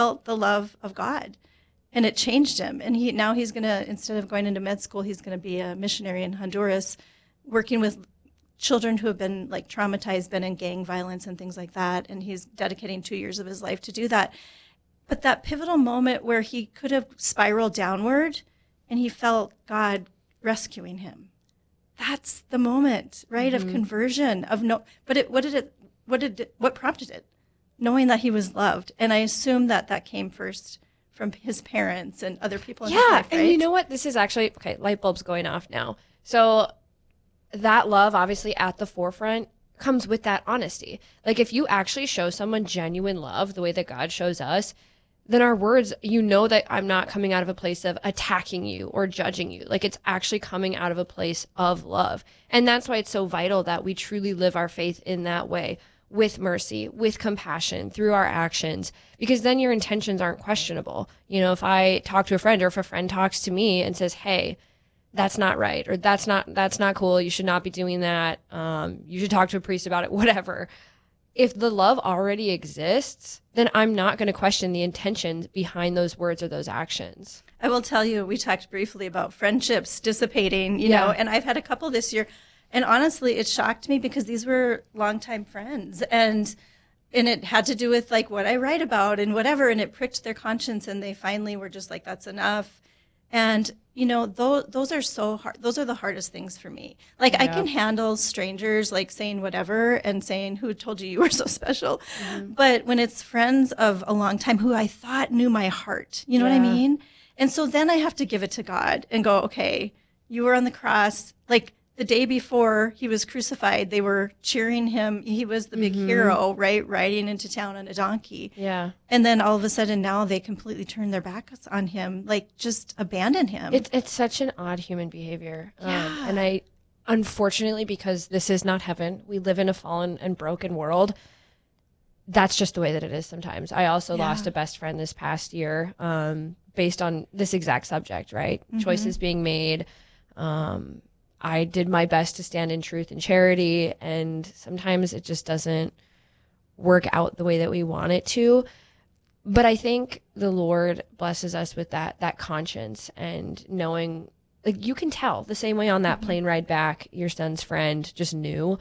felt the love of God, and it changed him. And now he's going to, instead of going into med school, he's going to be a missionary in Honduras, working with children who have been like traumatized, been in gang violence and things like that. And he's dedicating 2 years of his life to do that. But that pivotal moment where he could have spiraled downward and he felt God rescuing him. That's the moment, right, of conversion, what prompted it? Knowing that he was loved. And I assume that came first from his parents and other people in his life, right? And you know what? This is actually, okay, light bulb's going off now. So that love, obviously at the forefront, comes with that honesty. Like if you actually show someone genuine love the way that God shows us, then our words, you know that I'm not coming out of a place of attacking you or judging you. Like it's actually coming out of a place of love. And that's why it's so vital that we truly live our faith in that way, with mercy, with compassion, through our actions, because then your intentions aren't questionable. You know, if I talk to a friend or if a friend talks to me and says, hey, that's not right, or that's not cool, you should not be doing that, you should talk to a priest about it, whatever. If the love already exists, then I'm not going to question the intentions behind those words or those actions. I will tell you, we talked briefly about friendships dissipating, you know, and I've had a couple this year. And honestly, it shocked me because these were longtime friends, and it had to do with like what I write about and whatever, and it pricked their conscience, and they finally were just like, that's enough. And, you know, those are so hard. Those are the hardest things for me. Like I can handle strangers like saying whatever and saying, who told you were so special? But when it's friends of a long time who I thought knew my heart, you know what I mean? And so then I have to give it to God and go, okay, you were on the cross. Like the day before he was crucified, they were cheering him. He was the big hero, right? Riding into town on a donkey. Yeah. And then all of a sudden now they completely turn their backs on him, like just abandon him. It's such an odd human behavior. And I, unfortunately, because this is not heaven, we live in a fallen and broken world. That's just the way that it is sometimes. I also lost a best friend this past year based on this exact subject, right? Choices being made. I did my best to stand in truth and charity, and sometimes it just doesn't work out the way that we want it to. But I think the Lord blesses us with that conscience and knowing, like you can tell the same way on that plane ride back, your son's friend just knew.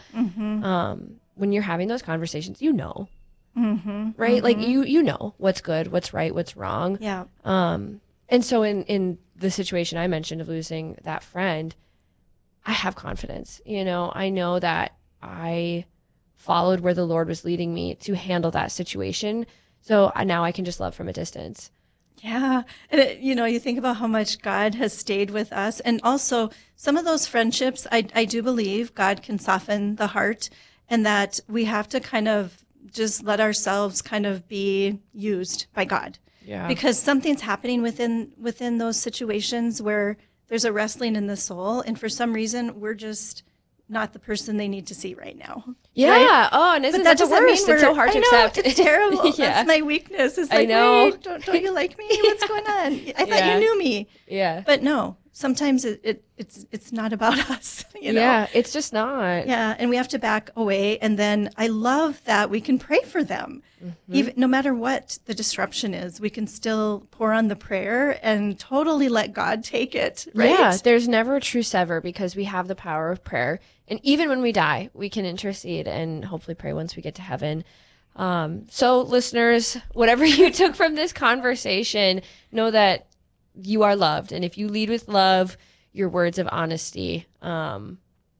When you're having those conversations, you know, right? Like you know what's good, what's right, what's wrong. Yeah. And so in the situation I mentioned of losing that friend, I have confidence. You know, I know that I followed where the Lord was leading me to handle that situation. So now I can just love from a distance. Yeah. And you know, you think about how much God has stayed with us. And also some of those friendships, I do believe God can soften the heart, and that we have to kind of just let ourselves kind of be used by God. Yeah. Because something's happening within those situations where there's a wrestling in the soul, and for some reason we're just not the person they need to see right now. Yeah. Right? Oh, and isn't that the worst? It's so hard to accept. It's terrible. That's my weakness. It's like, I know. Wait, don't you like me? What's going on? I thought you knew me. Yeah. But no, sometimes it's not about us. You know? Yeah, it's just not. Yeah, and we have to back away. And then I love that we can pray for them. Even no matter what the disruption is, we can still pour on the prayer and totally let God take it. Right? Yeah, there's never a true sever because we have the power of prayer. And even when we die, we can intercede and hopefully pray once we get to heaven. So listeners, whatever you took from this conversation, know that you are loved. And if you lead with love, your words of honesty are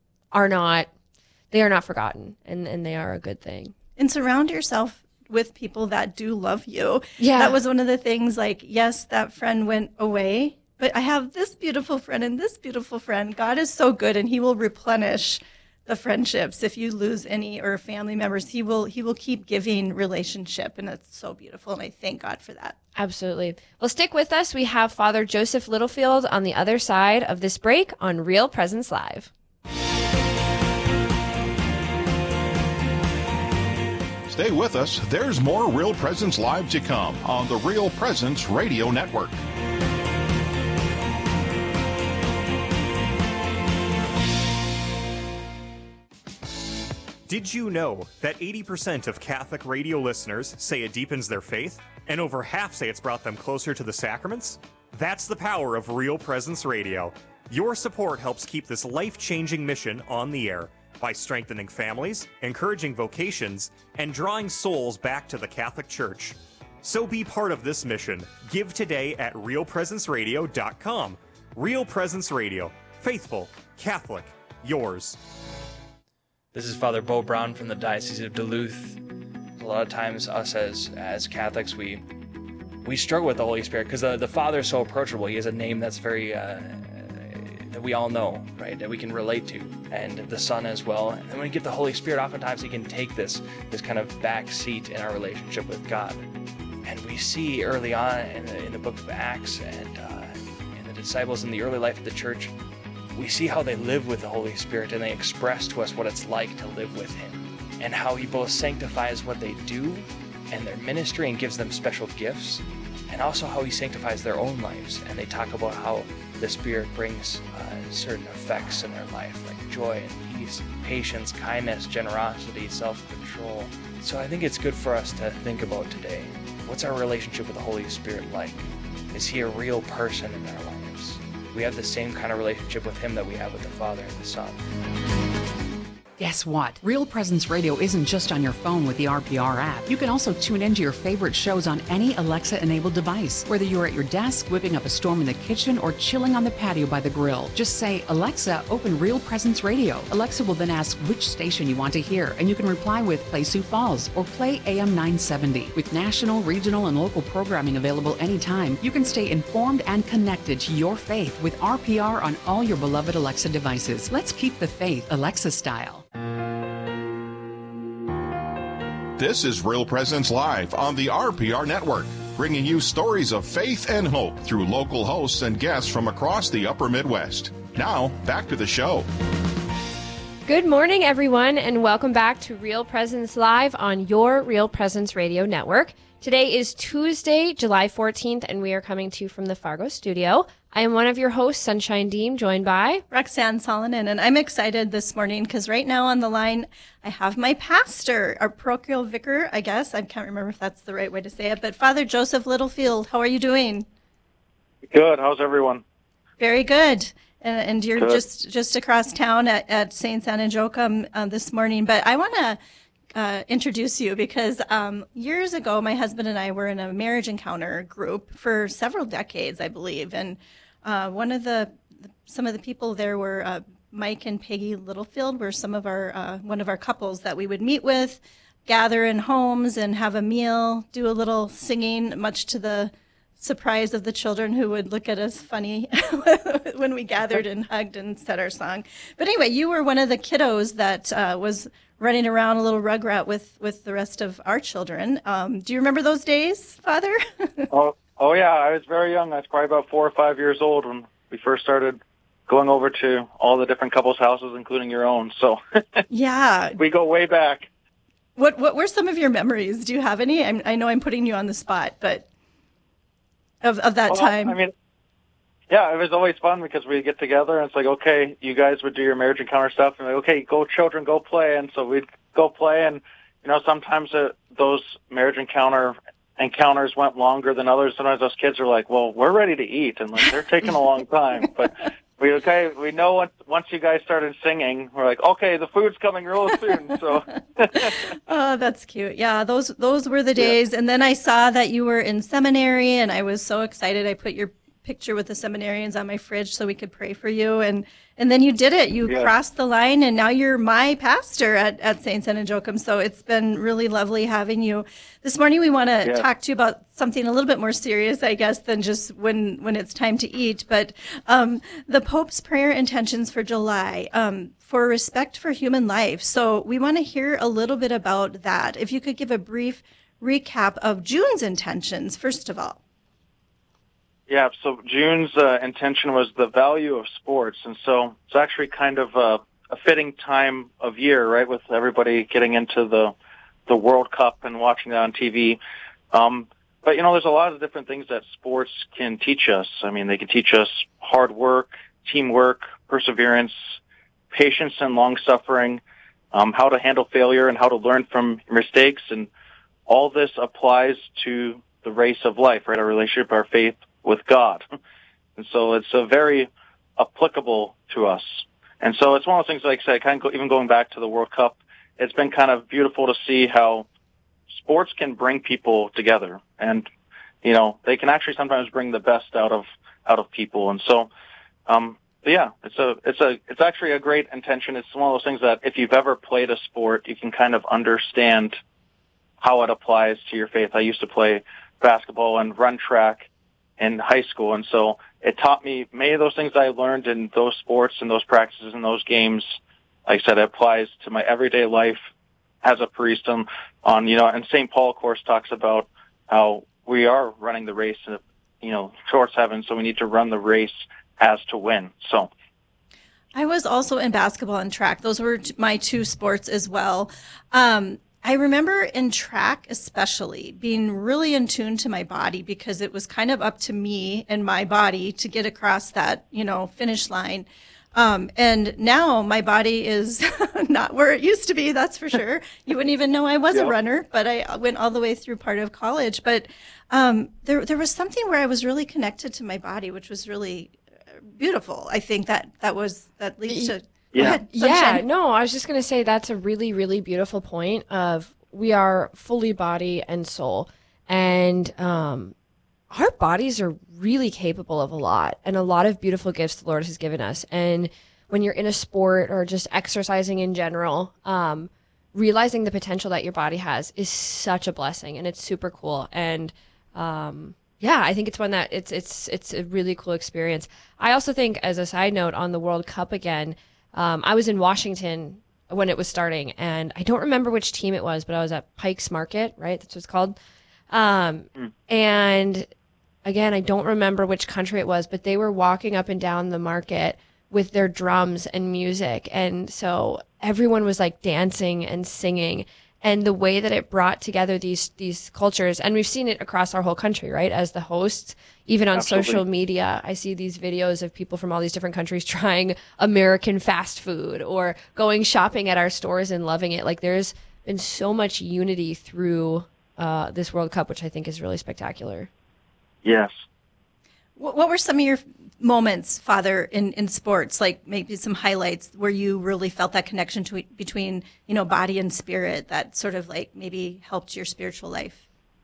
not forgotten, and they are a good thing. And surround yourself with people that do love you. Yeah. That was one of the things, like, yes, that friend went away, but I have this beautiful friend and this beautiful friend. God is so good, and he will replenish the friendships. If you lose any or family members, he will keep giving relationship, and it's so beautiful, and I thank God for that. Absolutely. Well, stick with us. We have Father Joseph Littlefield on the other side of this break on Real Presence Live. Stay with us. There's more Real Presence Live to come on the Real Presence Radio Network. Did you know that 80% of Catholic radio listeners say it deepens their faith? and over half say it's brought them closer to the sacraments. That's the power of Real Presence Radio. Your support helps keep this life-changing mission on the air by strengthening families, encouraging vocations, and drawing souls back to the Catholic Church. So be part of this mission. Give today at realpresenceradio.com. Real Presence Radio. Faithful, Catholic, yours. This is Father Bo Brown from the Diocese of Duluth. A lot of times us as Catholics, we struggle with the Holy Spirit because the Father is so approachable. He has a name that's very that we all know, right? That we can relate to, and the Son as well. And when we get the Holy Spirit, oftentimes He can take this kind of back seat in our relationship with God. And we see early on in the book of Acts and in the disciples in the early life of the church, we see how they live with the Holy Spirit, and they express to us what it's like to live with Him, and how He both sanctifies what they do and their ministry and gives them special gifts, and also how He sanctifies their own lives. And they talk about how the Spirit brings certain effects in their life, like joy and peace, patience, kindness, generosity, self-control. So I think it's good for us to think about today. What's our relationship with the Holy Spirit like? Is He a real person in our lives? Do we have the same kind of relationship with Him that we have with the Father and the Son? Guess what? Real Presence Radio isn't just on your phone with the RPR app. You can also tune into your favorite shows on any Alexa-enabled device, whether you're at your desk, whipping up a storm in the kitchen, or chilling on the patio by the grill. Just say, "Alexa, open Real Presence Radio." Alexa will then ask which station you want to hear, and you can reply with "Play Sioux Falls" or "Play AM 970. With national, regional, and local programming available anytime, you can stay informed and connected to your faith with RPR on all your beloved Alexa devices. Let's keep the faith Alexa style. This is Real Presence Live on the RPR Network, bringing you stories of faith and hope through local hosts and guests from across the upper Midwest. Now, back to the show. Good morning, everyone, and welcome back to Real Presence Live on your Real Presence Radio Network. Today is Tuesday, July 14th, and we are coming to you from the Fargo studio. I am one of your hosts, Sunshine Deem, joined by Roxanne Solonen, and I'm excited this morning because right now on the line I have my pastor, our parochial vicar, I guess. I can't remember if that's the right way to say it, but Father Joseph Littlefield. How are you doing? Good. How's everyone? Very good. And you're Good. just across town at St. Anna Joachim this morning. But I want to introduce you because years ago, my husband and I were in a marriage encounter group for several decades, I believe. And some of the people there were Mike and Peggy Littlefield were some of our one of our couples that we would meet with, gather in homes and have a meal, do a little singing, much to the surprise of the children who would look at us funny when we gathered and hugged and said our song. But anyway, you were one of the kiddos that was running around a little rugrat with the rest of our children. Do you remember those days, Father? Oh yeah, I was very young. I was probably about 4 or 5 years old when we first started going over to all the different couples' houses, including your own. So yeah, we go way back. What were some of your memories? Do you have any? I know I'm putting you on the spot, but of that time. I mean, yeah, it was always fun because we'd get together and it's like, okay, you guys would do your marriage encounter stuff, and like, okay, go children, go play. And so we'd go play, and sometimes those marriage encounters went longer than others. Sometimes those kids are like, well, we're ready to eat, and like they're taking a long time. But we know once you guys started singing, we're like, okay, the food's coming real soon. So oh, that's cute. Yeah, those were the days. Yeah. And then I saw that you were in seminary, and I was so excited. I put your picture with the seminarians on my fridge so we could pray for you. And then you did it. You crossed the line, and now you're my pastor at St. Anna Joachim. So it's been really lovely having you. This morning we want to talk to you about something a little bit more serious, I guess, than just when it's time to eat. But the Pope's prayer intentions for July, for respect for human life. So we want to hear a little bit about that. If you could give a brief recap of June's intentions, first of all. Yeah, so June's intention was the value of sports, and so it's actually kind of a fitting time of year, right, with everybody getting into the World Cup and watching that on TV. But, there's a lot of different things that sports can teach us. I mean, they can teach us hard work, teamwork, perseverance, patience and long-suffering, how to handle failure and how to learn from mistakes, and all this applies to the race of life, right? Our relationship, our faith with God. And so it's very applicable to us. And so it's one of those things, like I said, kind of even going back to the World Cup, it's been kind of beautiful to see how sports can bring people together. And, you know, they can actually sometimes bring the best out of people. And so, yeah, it's actually a great intention. It's one of those things that if you've ever played a sport, you can kind of understand how it applies to your faith. I used to play basketball and run track in high school, and so it taught me many of those things I learned in those sports and those practices and those games. Like I said, it applies to my everyday life as a priest. And St. Paul, of course, talks about how we are running the race, towards heaven, so we need to run the race as to win. So I was also in basketball and track. Those were my two sports as well. I remember in track especially being really in tune to my body, because it was kind of up to me and my body to get across that, finish line. And now my body is not where it used to be, that's for sure. You wouldn't even know I was a runner, but I went all the way through part of college. But there was something where I was really connected to my body, which was really beautiful. I think that leads to... Yeah, no, I was just going to say that's a really, really beautiful point of we are fully body and soul. And our bodies are really capable of a lot, and a lot of beautiful gifts the Lord has given us. And when you're in a sport or just exercising in general, realizing the potential that your body has is such a blessing, and it's super cool. And I think it's one that it's a really cool experience. I also think, as a side note, on the World Cup again, I was in Washington when it was starting, and I don't remember which team it was, but I was at Pike's Market, right? That's what it's called. And again, I don't remember which country it was, but they were walking up and down the market with their drums and music. And so everyone was like dancing and singing, and the way that it brought together these cultures, and we've seen it across our whole country, right? As the hosts, even on social media, I see these videos of people from all these different countries trying American fast food or going shopping at our stores and loving it. Like, there's been so much unity through this World Cup, which I think is really spectacular. Yes. What were some of your moments, Father, in sports, like maybe some highlights where you really felt that connection between, body and spirit that sort of like maybe helped your spiritual life?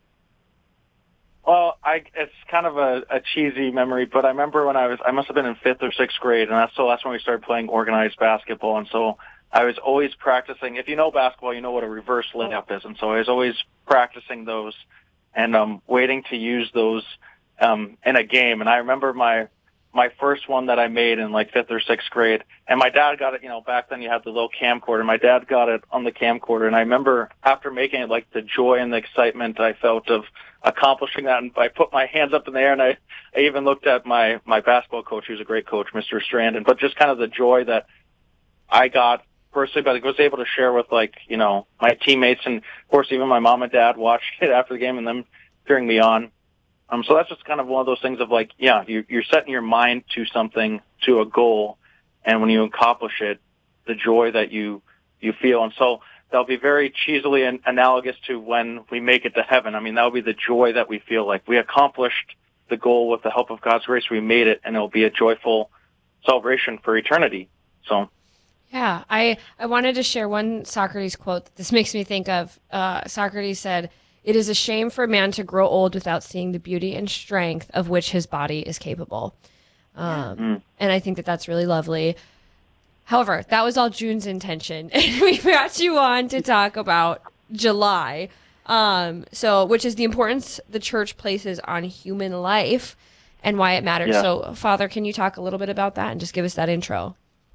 Well, it's kind of a cheesy memory, but I remember when I must have been in 5th or 6th grade, and that's when we started playing organized basketball. And so I was always practicing. If you know basketball, you know what a reverse layup is. And so I was always practicing those and waiting to use those in a game. And I remember my first one that I made in like 5th or 6th grade, and my dad got it, back then you had the little camcorder. My dad got it on the camcorder, and I remember after making it, like the joy and the excitement I felt of accomplishing that. And I put my hands up in the air, and I even looked at my basketball coach, who's a great coach, Mr. Strandon, but just kind of the joy that I got personally, but I was able to share with my teammates, and of course even my mom and dad watched it after the game and them cheering me on. So that's just kind of one of those things of like, you're setting your mind to something, to a goal, and when you accomplish it, the joy that you feel. And so that'll be very cheesily analogous to when we make it to heaven. I mean, that'll be the joy that we feel like we accomplished the goal with the help of God's grace. We made it, and it'll be a joyful celebration for eternity. So. Yeah, I wanted to share one Socrates quote that this makes me think of. Socrates said, "It is a shame for a man to grow old without seeing the beauty and strength of which his body is capable." And I think that that's really lovely. However, that was all June's intention. And we brought you on to talk about July, which is the importance the church places on human life and why it matters. Yeah. So, Father, can you talk a little bit about that and just give us that intro?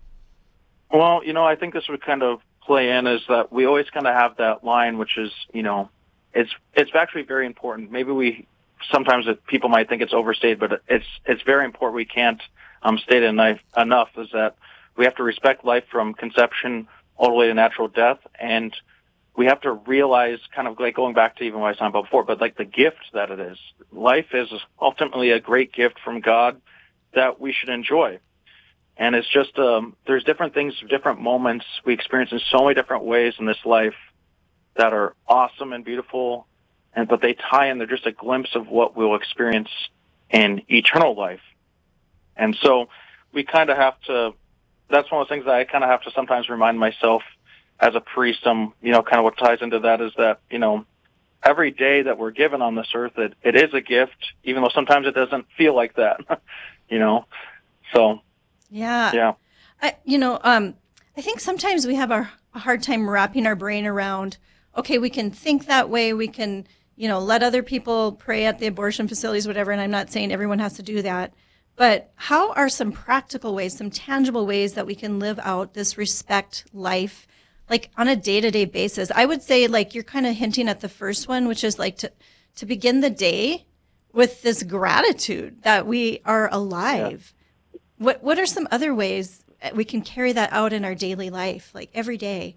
Well, I think this would kind of play in is that we always kind of have that line, which is, it's actually very important. Maybe sometimes people might think it's overstated, but it's very important. We can't state it enough is that we have to respect life from conception all the way to natural death, and we have to realize, kind of like going back to even what I was talking about before, but like the gift that it is. Life is ultimately a great gift from God that we should enjoy. And it's just, there's different things, different moments we experience in so many different ways in this life that are awesome and beautiful. but they tie in. They're just a glimpse of what we'll experience in eternal life. And so we kind of have to, that's one of the things that I kind of have to sometimes remind myself as a priest. Kind of what ties into that is that, every day that we're given on this earth, it is a gift, even though sometimes it doesn't feel like that, So, yeah. I think sometimes we have a hard time wrapping our brain around, okay, we can think that way, we can, let other people pray at the abortion facilities, whatever, and I'm not saying everyone has to do that, but how are some practical ways, some tangible ways that we can live out this respect life, like on a day-to-day basis? I would say, like, you're kind of hinting at the first one, which is like to begin the day with this gratitude that we are alive. Yeah. What are some other ways we can carry that out in our daily life, like every day?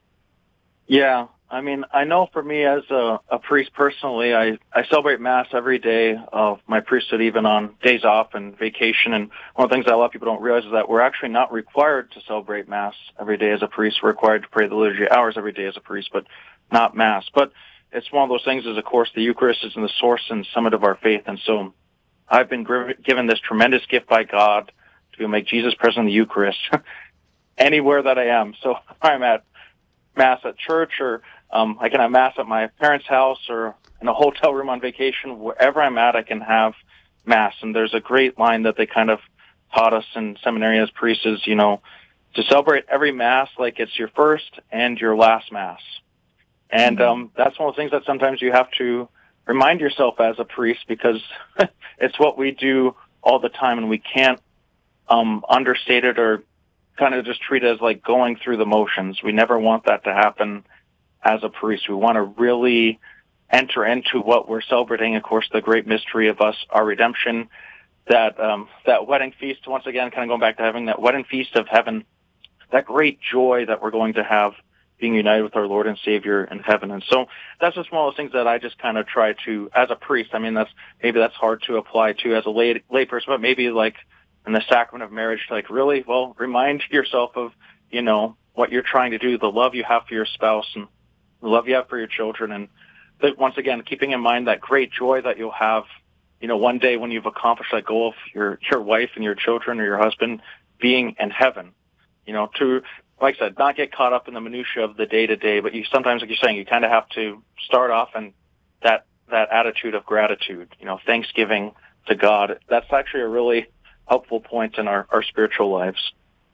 Yeah. I know for me as a priest personally, I celebrate Mass every day of my priesthood, even on days off and vacation. And one of the things that a lot of people don't realize is that we're actually not required to celebrate Mass every day as a priest. We're required to pray the liturgy hours every day as a priest, but not Mass. But it's one of those things is, of course, the Eucharist is the source and summit of our faith. And so I've been given this tremendous gift by God to make Jesus present in the Eucharist anywhere that I am. So if I'm at Mass at church, or I can have Mass at my parents' house, or in a hotel room on vacation, wherever I'm at, I can have Mass. And there's a great line that they kind of taught us in seminary as priests is, to celebrate every Mass like it's your first and your last Mass. And that's one of the things that sometimes you have to remind yourself as a priest, because it's what we do all the time, and we can't understate it or kind of just treat it as like going through the motions. We never want that to happen as a priest. We want to really enter into what we're celebrating, of course, the great mystery of our redemption, that wedding feast, once again, kind of going back to having that wedding feast of heaven, that great joy that we're going to have being united with our Lord and Savior in heaven. And so that's just one of those things that I just kind of try to, as a priest, that's hard to apply to as a lay person, but maybe like in the sacrament of marriage, like really, well, remind yourself of, what you're trying to do, the love you have for your spouse and the love you have for your children. And that, once again, keeping in mind that great joy that you'll have, one day when you've accomplished that goal of your wife and your children or your husband being in heaven, to, like I said, not get caught up in the minutia of the day to day, but you sometimes, like you're saying, you kind of have to start off in that attitude of gratitude, thanksgiving to God. That's actually a really helpful point in our spiritual lives.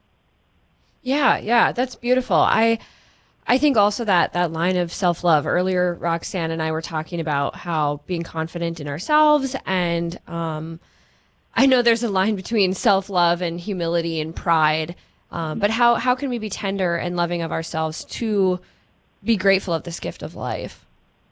Yeah, that's beautiful. I think also that line of self-love. Earlier, Roxanne and I were talking about how being confident in ourselves, and I know there's a line between self-love and humility and pride, but how can we be tender and loving of ourselves to be grateful of this gift of life?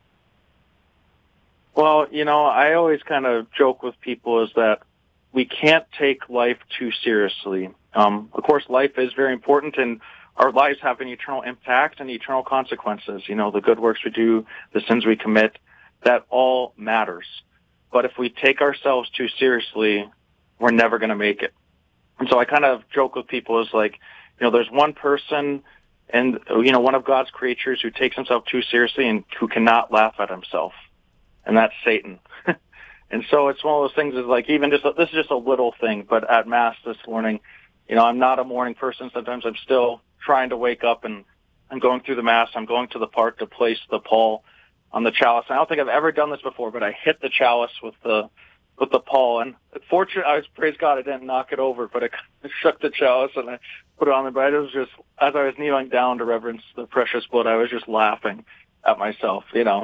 Well, I always kind of joke with people is that we can't take life too seriously. Of course, life is very important, and our lives have an eternal impact and eternal consequences. The good works we do, the sins we commit, that all matters. But if we take ourselves too seriously, we're never going to make it. And so I kind of joke with people is like, there's one person and, one of God's creatures who takes himself too seriously and who cannot laugh at himself. And that's Satan. And so it's one of those things is like, even this is just a little thing, but at Mass this morning, I'm not a morning person. Sometimes I'm still trying to wake up, and I'm going through the Mass. I'm going to the part to place the pall on the chalice. I don't think I've ever done this before, but I hit the chalice with the pall, and fortunately, praise God, I didn't knock it over, but it shook the chalice, and I put it on there. But it was just, as I was kneeling down to reverence the precious blood, I was just laughing at myself, Yeah.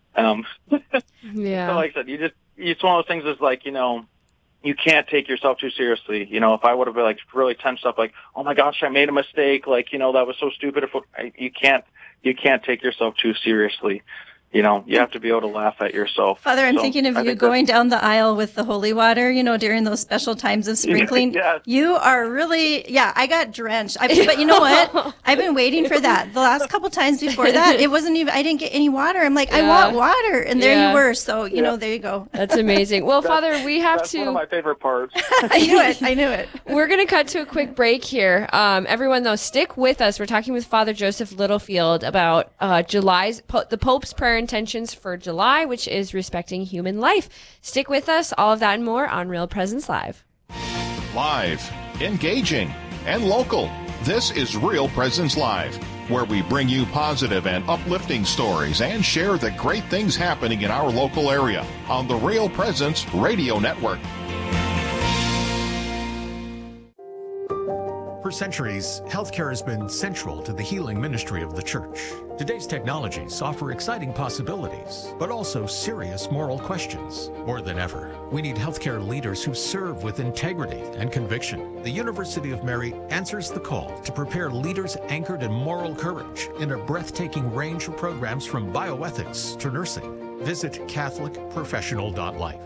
So like I said, it's one of those things is like, you can't take yourself too seriously. If I would have been like really tensed up, like, oh my gosh, I made a mistake. Like, that was so stupid. You can't take yourself too seriously. You have to be able to laugh at yourself. Father, I'm thinking of you going down the aisle with the holy water, during those special times of sprinkling. Yes. You are really, I got drenched. But you know what? I've been waiting for that. The last couple times before that, it wasn't even, I didn't get any water. I'm like, I want water. And there you were. So, there you go. That's amazing. Well, Father, we have that's one of my favorite parts. I knew it. We're going to cut to a quick break here. Everyone, though, stick with us. We're talking with Father Joseph Littlefield about the Pope's prayer intentions for July, which is respecting human life. Stick with us, all of that and more on Real Presence Live. Live, engaging, and local. This is Real Presence Live, where we bring you positive and uplifting stories and share the great things happening in our local area on the Real Presence Radio Network. For centuries, healthcare has been central to the healing ministry of the church. Today's technologies offer exciting possibilities, but also serious moral questions. More than ever, we need healthcare leaders who serve with integrity and conviction. The University of Mary answers the call to prepare leaders anchored in moral courage in a breathtaking range of programs from bioethics to nursing. Visit CatholicProfessional.life.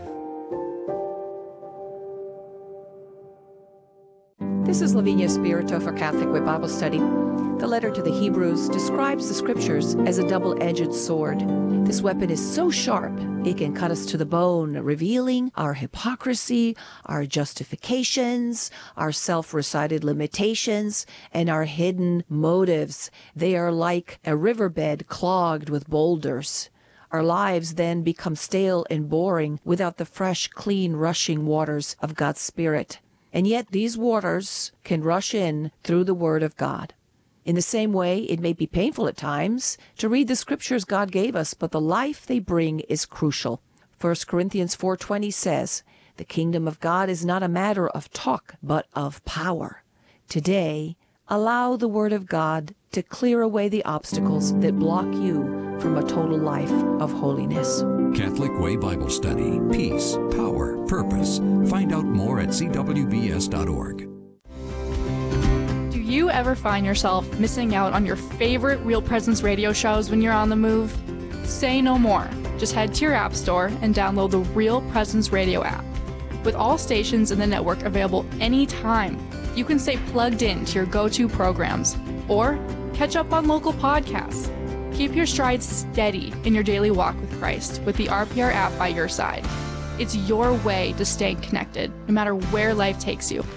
This is Lavinia Spirito for Catholic Way Bible Study. The letter to the Hebrews describes the Scriptures as a double-edged sword. This weapon is so sharp, it can cut us to the bone, revealing our hypocrisy, our justifications, our self-recited limitations, and our hidden motives. They are like a riverbed clogged with boulders. Our lives then become stale and boring without the fresh, clean, rushing waters of God's Spirit. And yet these waters can rush in through the Word of God. In the same way, it may be painful at times to read the Scriptures God gave us, but the life they bring is crucial. 1 Corinthians 4:20 says, "The kingdom of God is not a matter of talk, but of power." Today, allow the Word of God to clear away the obstacles that block you from a total life of holiness. Catholic Way Bible Study. Peace, power, purpose. Find out more at cwbs.org. Do you ever find yourself missing out on your favorite Real Presence radio shows when you're on the move? Say no more. Just head to your app store and download the Real Presence Radio app. With all stations in the network available anytime, you can stay plugged in to your go-to programs or catch up on local podcasts. Keep your stride steady in your daily walk with Christ with the RPR app by your side. It's your way to stay connected, no matter where life takes you.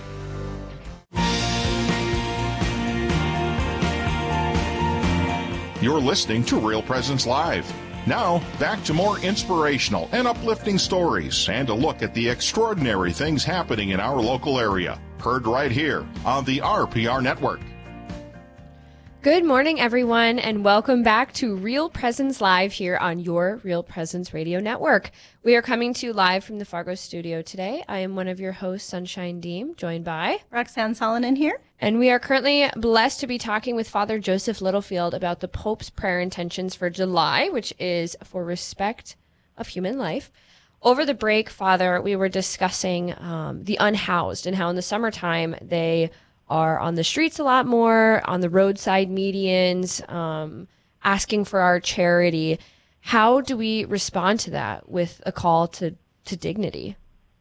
You're listening to Real Presence Live. Now, back to more inspirational and uplifting stories and a look at the extraordinary things happening in our local area. Heard right here on the RPR Network. Good morning, everyone, and welcome back to Real Presence Live here on your Real Presence Radio Network. We are coming to you live from the Fargo studio today. I am one of your hosts, Sunshine Deem, joined by Roxanne Solonen here. And we are currently blessed to be talking with Father Joseph Littlefield about the Pope's prayer intentions for July, which is for respect of human life. Over the break, Father, we were discussing the unhoused and how in the summertime they are on the streets a lot more, on the roadside medians, asking for our charity. How do we respond to that with a call to dignity?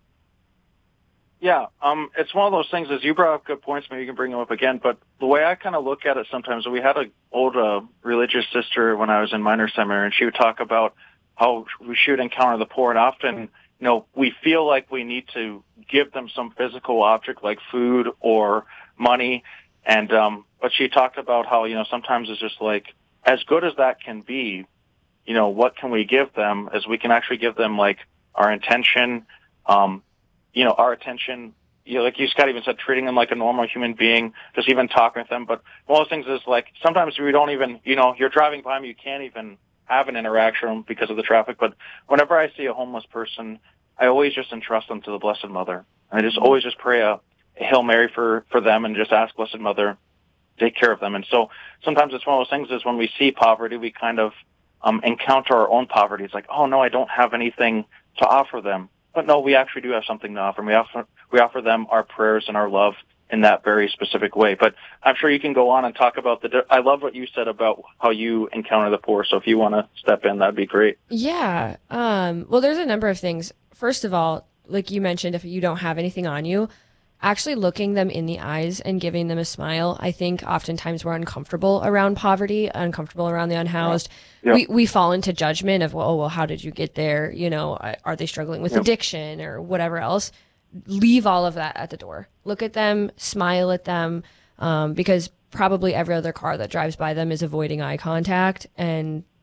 Yeah, it's one of those things, as you brought up good points, maybe you can bring them up again, but the way I kind of look at it sometimes, we had an old religious sister when I was in minor seminary, and she would talk about how we should encounter the poor, and often, we feel like we need to give them some physical object like food or money, and but she talked about how sometimes it's just like, as good as that can be, what can we give them? As we can actually give them like our intention, our attention. Like you, Scott, even said, treating them like a normal human being, just even talking with them. But one of those things is like sometimes we don't even, you're driving by them, you can't even have an interaction because of the traffic. But whenever I see a homeless person, I always just entrust them to the Blessed Mother. And I just always just pray a Hail Mary for them and just ask Blessed Mother, take care of them. And so sometimes it's one of those things is when we see poverty, we kind of encounter our own poverty. It's like, oh no, I don't have anything to offer them. But no, we actually do have something to offer. And we offer them our prayers and our love in that very specific way. But I'm sure you can go on and talk about I love what you said about how you encounter the poor. So if you want to step in, that'd be great. Yeah. Well, there's a number of things. First of all, like you mentioned, if you don't have anything on you, actually looking them in the eyes and giving them a smile. I think oftentimes we're uncomfortable around poverty, uncomfortable around the unhoused. Yeah. We fall into judgment of, well, how did you get there? Are they struggling with addiction or whatever else? Leave all of that at the door. Look at them, smile at them, because probably every other car that drives by them is avoiding eye contact, and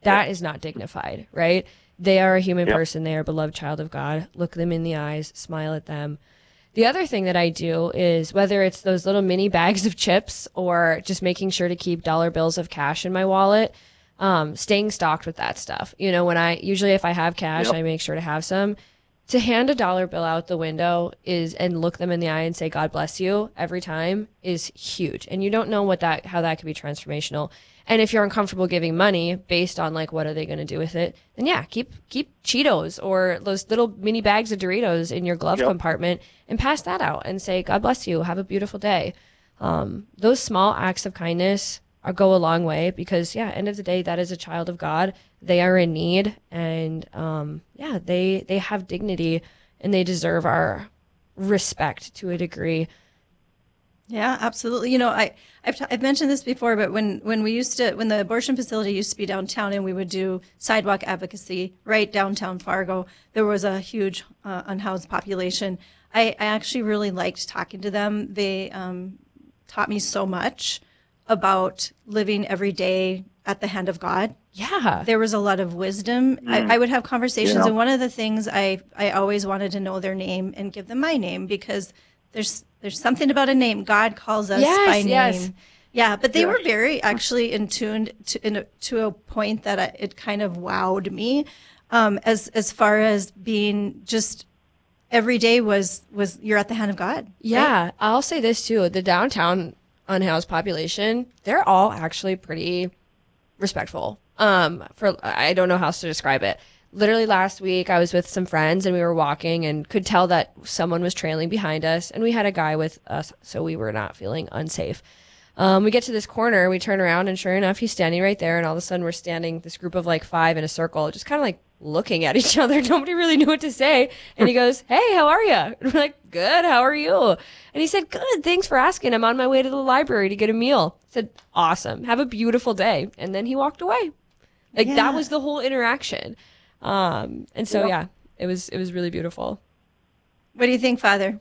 That is not dignified, right? They are a human person. They are a beloved child of God. Look them in the eyes, smile at them. The other thing that I do is, whether it's those little mini bags of chips or just making sure to keep dollar bills of cash in my wallet, staying stocked with that stuff. You know, usually if I have cash, I make sure to have some. To hand a dollar bill out the window and look them in the eye and say, God bless you, every time is huge. And you don't know how that could be transformational. And if you're uncomfortable giving money based on like, what are they going to do with it? Then keep Cheetos or those little mini bags of Doritos in your glove compartment and pass that out and say, God bless you. Have a beautiful day. Those small acts of kindness go a long way, because end of the day, that is a child of God. They are in need, and they have dignity, and they deserve our respect to a degree. Yeah, absolutely. You know, I've mentioned this before, but when the abortion facility used to be downtown and we would do sidewalk advocacy right downtown Fargo, there was a huge unhoused population. I actually really liked talking to them. They taught me so much about living every day at the hand of God. Yeah. There was a lot of wisdom. I would have conversations, and one of the things I always wanted to know their name and give them my name, because there's something about a name. God calls us by name. Yes. Yeah, but they were very actually in tune to a point that it kind of wowed me, as far as being just every day was you're at the hand of God. Yeah, right? I'll say this too. The downtown unhoused population, they're all actually pretty respectful. I don't know how else to describe it. Literally last week, I was with some friends and we were walking and could tell that someone was trailing behind us, and we had a guy with us, so we were not feeling unsafe. We get to this corner, we turn around, and sure enough, he's standing right there, and all of a sudden we're standing, this group of like 5 in a circle, just kind of like looking at each other. Nobody really knew what to say. And he goes, "Hey, how are you?" And we're like, "Good, how are you?" And he said, "Good, thanks for asking. I'm on my way to the library to get a meal." I said, "Awesome, have a beautiful day." And then he walked away. That was the whole interaction. And so, it was really beautiful. What do you think, Father?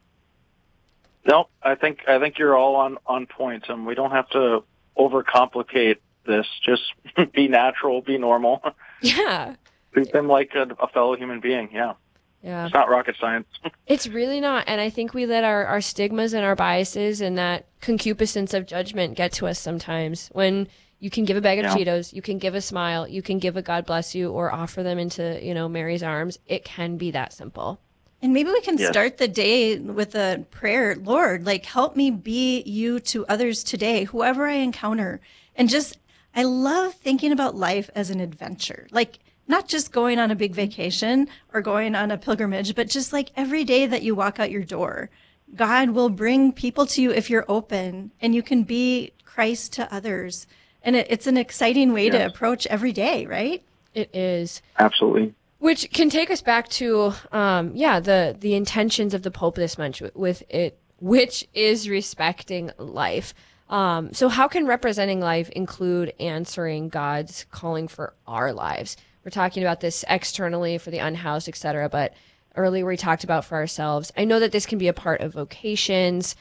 No, I think you're all on point. We don't have to overcomplicate this. Just be natural, be normal. Yeah. Treat them like a fellow human being. Yeah. Yeah. It's not rocket science. It's really not. And I think we let our stigmas and our biases and that concupiscence of judgment get to us sometimes. When you can give a bag of Cheetos, you can give a smile, you can give a God bless you, or offer them into, Mary's arms. It can be that simple. And maybe we can start the day with a prayer. Lord, help me be you to others today, whoever I encounter. And I love thinking about life as an adventure. Not just going on a big vacation or going on a pilgrimage, but just every day that you walk out your door, God will bring people to you if you're open, and you can be Christ to others. And it's an exciting way to approach every day, right? It is. Absolutely. Which can take us back to, the intentions of the Pope this month with it, which is respecting life. So how can representing life include answering God's calling for our lives? We're talking about this externally for the unhoused, et cetera, but earlier we talked about for ourselves. I know that this can be a part of vocations.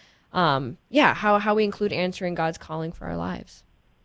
How we include answering God's calling for our lives.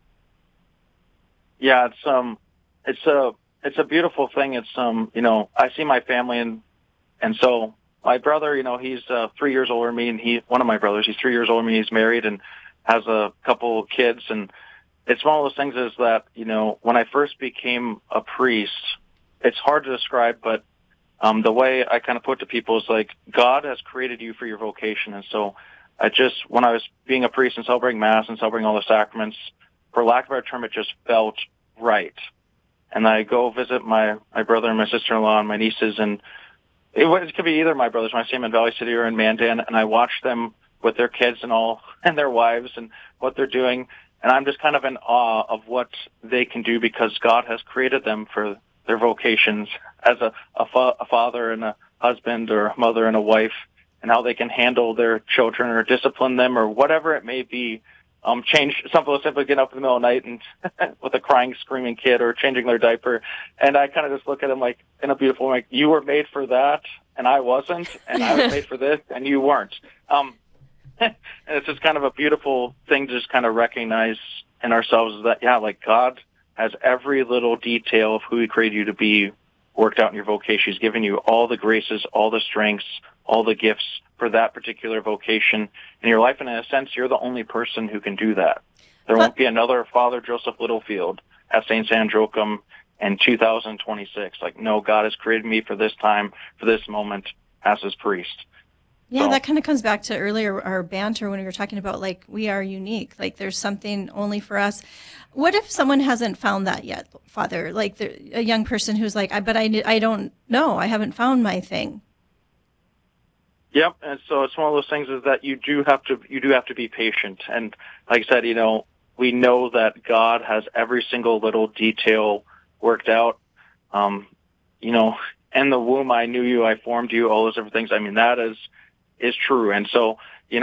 Yeah, it's a beautiful thing. It's I see my family, and so my brother, he's 3 years older than me, and one of my brothers, he's 3 years older than me. He's married and has a couple of kids, and it's one of those things is that, when I first became a priest, it's hard to describe, but the way I kind of put to people is God has created you for your vocation. And so when I was being a priest and celebrating Mass and celebrating all the sacraments, for lack of a better term, it just felt right. And I go visit my brother and my sister-in-law and my nieces, and it could be either of my brothers when I see them in Valley City or in Mandan, and I watch them with their kids and their wives and what they're doing. And I'm just kind of in awe of what they can do because God has created them for their vocations as a father and a husband or a mother and a wife, and how they can handle their children or discipline them or whatever it may be. Change something simply getting up in the middle of the night and with a crying, screaming kid or changing their diaper. And I kind of just look at them in a beautiful way, you were made for that and I wasn't, and I was made for this and you weren't. And it's just kind of a beautiful thing to just kind of recognize in ourselves that, God has every little detail of who he created you to be worked out in your vocation. He's given you all the graces, all the strengths, all the gifts for that particular vocation in your life. And in a sense, you're the only person who can do that. There won't be another Father Joseph Littlefield at St. Sandra Joachim in 2026. Like, no, God has created me for this time, for this moment as his priest. Yeah, So, that kind of comes back to earlier our banter when we were talking about, like, we are unique. Like, there's something only for us. What if someone hasn't found that yet, Father? Like, a young person who's like, I don't know. I haven't found my thing. Yep, and so it's one of those things is that you do have to be patient. And like I said, we know that God has every single little detail worked out. In the womb I knew you, I formed you, all those different things. I mean, that is true. And so,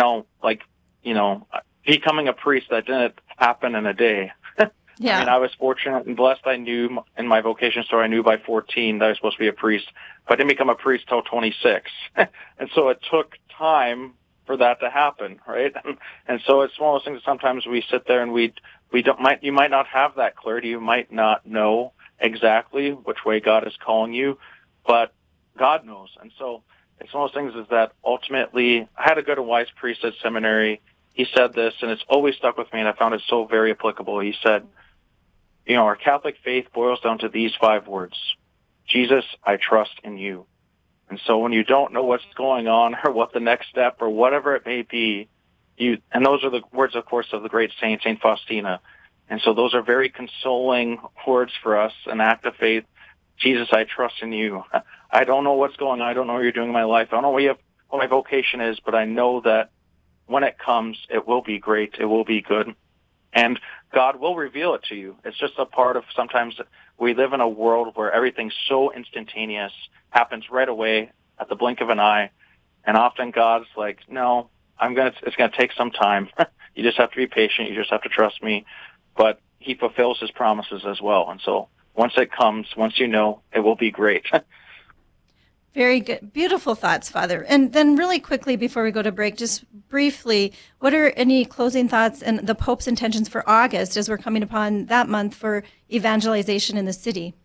becoming a priest, that didn't happen in a day. Yeah. I mean, I was fortunate and blessed. I knew in my vocation story, I knew by 14 that I was supposed to be a priest, but I didn't become a priest till 26. And so it took time for that to happen, right? And so it's one of those things that sometimes we sit there and you might not have that clarity. You might not know exactly which way God is calling you, but God knows. And so it's one of those things is that ultimately I had a good and wise priest at seminary. He said this, and it's always stuck with me, and I found it so very applicable. He said, our Catholic faith boils down to these 5 words: Jesus, I trust in you. And so when you don't know what's going on or what the next step or whatever it may be, and those are the words, of course, of the great saint, Saint Faustina. And so those are very consoling words for us, an act of faith. Jesus, I trust in you. I don't know what's going on. I don't know what you're doing in my life. I don't know what my vocation is, but I know that when it comes, it will be great. It will be good. And God will reveal it to you. It's just a part of, sometimes we live in a world where everything's so instantaneous, happens right away at the blink of an eye. And often God's like, no, it's going to take some time. You just have to be patient. You just have to trust me. But he fulfills his promises as well. And so once it comes, once you know, it will be great. Very good. Beautiful thoughts, Father. And then really quickly before we go to break, just briefly, what are any closing thoughts and the Pope's intentions for August as we're coming upon that month for evangelization in the city?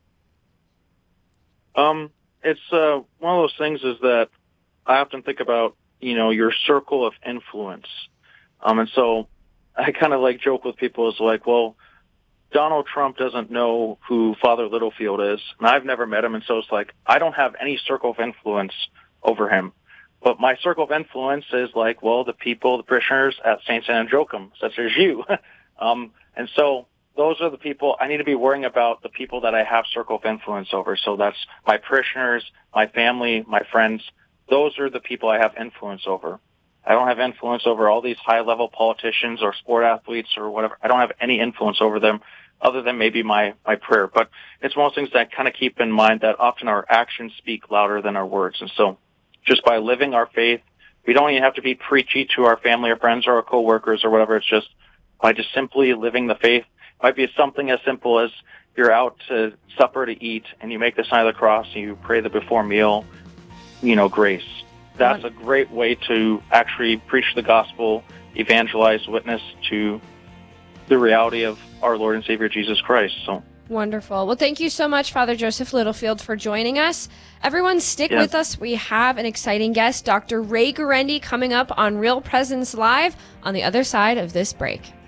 It's one of those things is that I often think about, your circle of influence. And so I kind of joke with people is like, well, Donald Trump doesn't know who Father Littlefield is, and I've never met him, and so it's like, I don't have any circle of influence over him. But my circle of influence is the people, the parishioners at St. Sandra Joachim, such as you. And so those are the people I need to be worrying about, the people that I have circle of influence over. So that's my parishioners, my family, my friends. Those are the people I have influence over. I don't have influence over all these high-level politicians or sport athletes or whatever. I don't have any influence over them other than maybe my prayer. But it's one of those things that kind of keep in mind that often our actions speak louder than our words. And so just by living our faith, we don't even have to be preachy to our family or friends or our coworkers or whatever. It's just by just simply living the faith. It might be something as simple as you're out to supper to eat and you make the sign of the cross and you pray the before meal, grace. That's a great way to actually preach the gospel, evangelize, witness to the reality of our Lord and Savior Jesus Christ. So wonderful. Well, thank you so much, Father Joseph Littlefield, for joining us. Everyone, stick with us. We have an exciting guest, Dr. Ray Guarendi, coming up on Real Presence Live on the other side of this break.